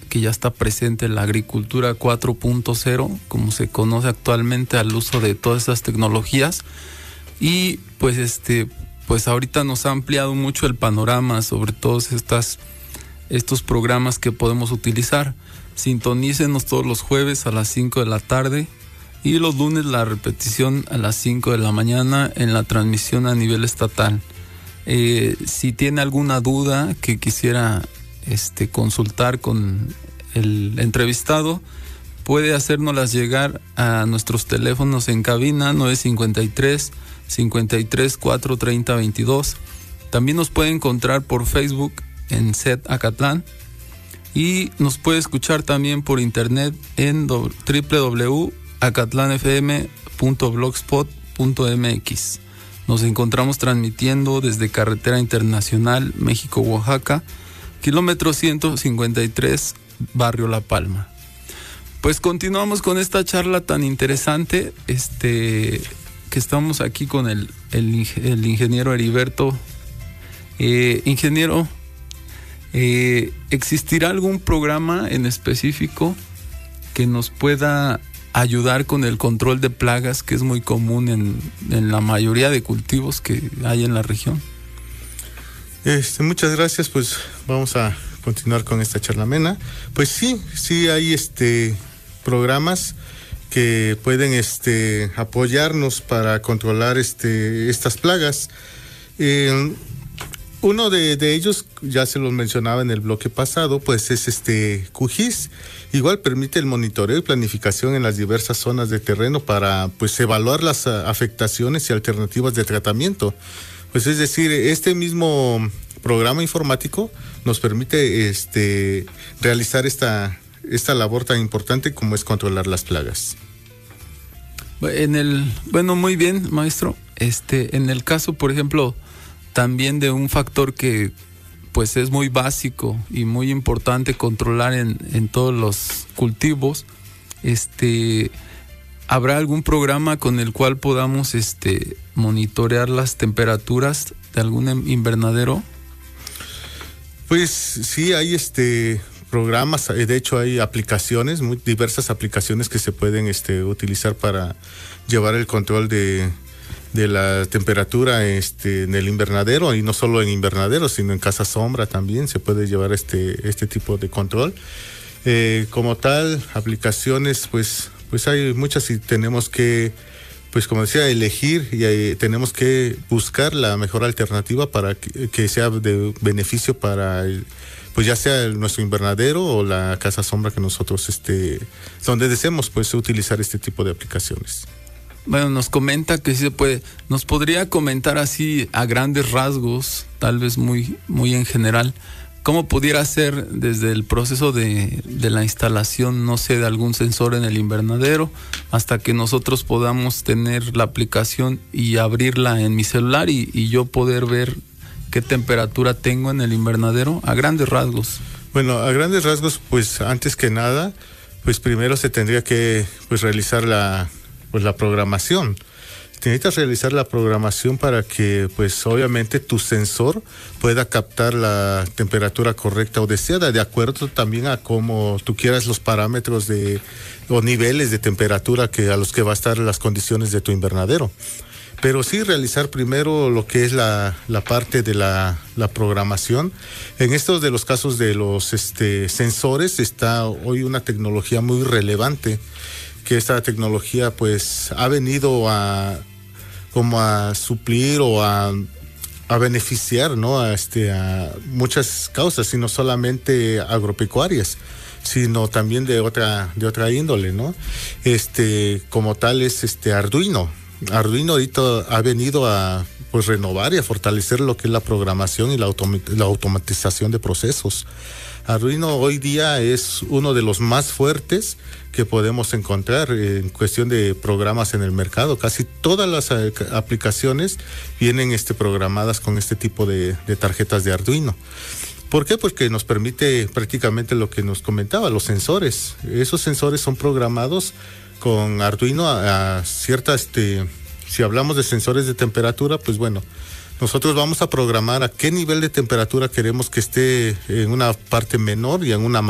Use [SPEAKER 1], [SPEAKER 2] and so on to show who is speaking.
[SPEAKER 1] que ya está presente en la agricultura 4.0, como se conoce actualmente, al uso de todas estas tecnologías. Y pues ahorita nos ha ampliado mucho el panorama sobre todos estos programas que podemos utilizar. Sintonícenos todos los jueves a las 5 de la tarde y los lunes la repetición a las 5 de la mañana en la transmisión a nivel estatal. Si tiene alguna duda que quisiera consultar con el entrevistado, puede hacérnoslas llegar a nuestros teléfonos en cabina 953 53 430 22. También nos puede encontrar por Facebook en SED Acatlán y nos puede escuchar también por internet en www.acatlanfm.blogspot.mx. Nos encontramos transmitiendo desde Carretera Internacional México-Oaxaca, kilómetro 153, Barrio La Palma. Pues continuamos con esta charla tan interesante, que estamos aquí con el ingeniero Heriberto. Ingeniero, ¿existirá algún programa en específico que nos pueda ayudar con el control de plagas, que es muy común en la mayoría de cultivos que hay en la región?
[SPEAKER 2] Muchas gracias. Pues vamos a continuar con esta charla amena. Pues sí hay programas que pueden apoyarnos para controlar estas plagas. Uno de ellos, ya se los mencionaba en el bloque pasado, pues es QGIS. Igual permite el monitoreo y planificación en las diversas zonas de terreno para pues evaluar las afectaciones y alternativas de tratamiento. Pues es decir, este mismo programa informático nos permite realizar esta labor tan importante como es controlar las plagas.
[SPEAKER 1] Muy bien, maestro. En el caso, por ejemplo, también de un factor que pues es muy básico y muy importante controlar en todos los cultivos, ¿habrá algún programa con el cual podamos monitorear las temperaturas de algún invernadero?
[SPEAKER 2] Pues sí, hay programas, de hecho hay aplicaciones, muy diversas aplicaciones que se pueden utilizar para llevar el control de la temperatura en el invernadero, y no solo en invernadero, sino en casa sombra también se puede llevar este tipo de control. Como tal, aplicaciones, pues hay muchas y tenemos que, pues como decía, elegir y tenemos que buscar la mejor alternativa para que sea de beneficio para pues ya sea nuestro invernadero o la casa sombra que nosotros donde deseemos pues utilizar este tipo de aplicaciones.
[SPEAKER 1] Bueno, nos comenta que sí se puede. ¿Nos podría comentar así a grandes rasgos, tal vez muy, muy en general, cómo pudiera ser desde el proceso de la instalación, no sé, de algún sensor en el invernadero, hasta que nosotros podamos tener la aplicación y abrirla en mi celular y yo poder ver qué temperatura tengo en el invernadero, a grandes rasgos?
[SPEAKER 2] Bueno, a grandes rasgos, pues antes que nada, pues primero se tendría que pues realizar la programación. Necesitas realizar la programación para que, pues obviamente, tu sensor pueda captar la temperatura correcta o deseada, de acuerdo también a cómo tú quieras los parámetros o niveles de temperatura a los que va a estar las condiciones de tu invernadero. Pero sí realizar primero lo que es la parte de la programación. En estos de los casos de los sensores está hoy una tecnología muy relevante, que esta tecnología pues ha venido a suplir o a beneficiar, ¿no? a muchas causas, y no solamente agropecuarias, sino también de otra índole, ¿no? Como tal es Arduino. Arduino ahorita ha venido a pues renovar y a fortalecer lo que es la programación y la automatización de procesos. Arduino hoy día es uno de los más fuertes que podemos encontrar en cuestión de programas en el mercado. Casi todas las aplicaciones vienen programadas con este tipo de tarjetas de Arduino. ¿Por qué? Porque nos permite prácticamente lo que nos comentaba, los sensores. Esos sensores son programados con Arduino a ciertas, si hablamos de sensores de temperatura, pues bueno, nosotros vamos a programar a qué nivel de temperatura queremos que esté en una parte menor y en una